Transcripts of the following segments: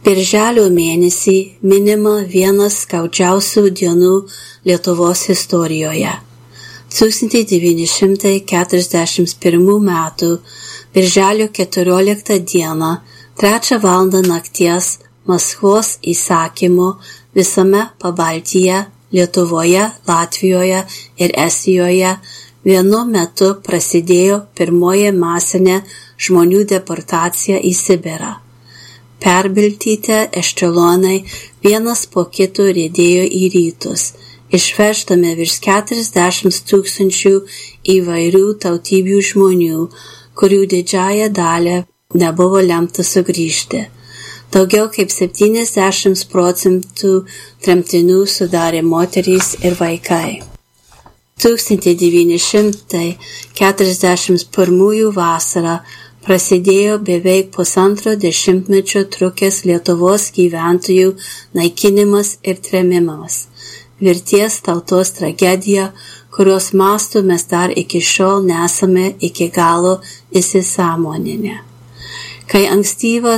Birželio mėnesį minima vienas skaudžiausių dienų Lietuvos istorijoje. 1941 metų birželio 14 dieną 3 valandą nakties Maskvos įsakymu visame Pabaltyje, Lietuvoje, Latvijoje ir Estijoje vienu metu prasidėjo pirmoji masinė žmonių deportacija į Sibirą. Perbiltyti ešelonai vienas po kito riedėjo į rytus, išveždami virš 40 000 įvairių tautybių žmonių, kurių didžiąją dalį nebuvo lemta sugrįžti. Daugiau kaip 70% tremtinių sudarė moterys ir vaikai. 1941 vasarą prasidėjo beveik pusantro dešimtmečio trukęs Lietuvos gyventojų naikinimas ir trėmimas. Mirties tautos tragedija, kurios mastų mes dar iki šiol nesame iki galo įsisąmoninę. Kai ankstyvą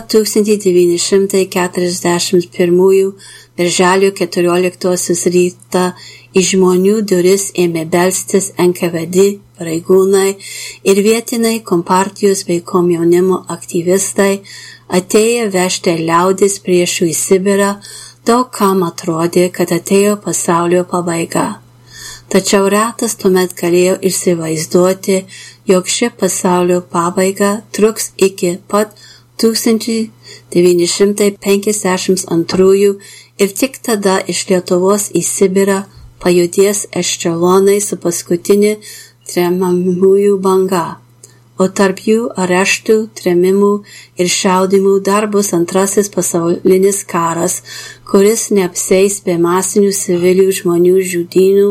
1941 birželio 14 rytą į žmonių duris ėmė belstis NKVD pareigūnai ir vietiniai kompartijos bei komjaunimo aktyvistai, atėję vežti liaudės priešų į Sibirą, daug kam atrodė, kad atėjo pasaulio pabaiga. Tačiau retas tuomet galėjo įsivaizduoti, jog ši pasaulio pabaiga truks iki pat 1952 ir tik tada iš Lietuvos į Sibirą pajudės ešelonai su paskutinė tremiamųjų banga, o tarp jų areštų, tremimų ir šaudymų dar bus antrasis pasaulinis karas, kuris neapseis be masinių civilių žmonių žudynių,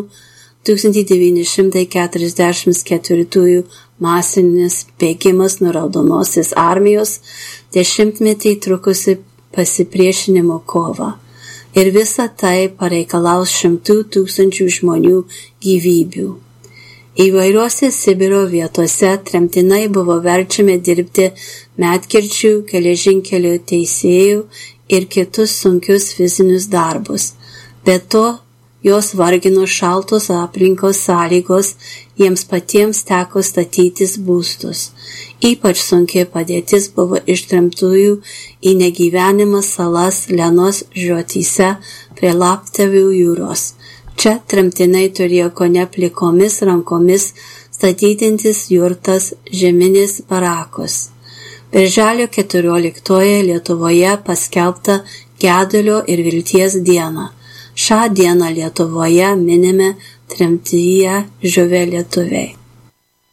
1944 masinis bėgimas nuo Raudonosios armijos, 10-metį trukusi pasipriešinimo kova. Ir visa tai pareikalaus 100 000 žmonių gyvybių. Įvairiuose Sibiro vietose tremtinai buvo verčiami dirbti medkirčių, geležinkelio teisėjų ir kitus sunkius fizinius darbus. Be to, jos vargino šaltos aplinkos sąlygos, jiems patiems teko statytis būstus. Ypač sunki padėtis buvo ištremtųjų į negyvenimas salas Lenos žiotyse prie Laptevių jūros. Čia tremtinai turėjo kone plikomis rankomis statytintis jurtas žeminės barakus. Birželio 14 Lietuvoje paskelbta gedulio ir vilties diena. Šią dieną Lietuvoje minime tremtyje žuvę lietuviai.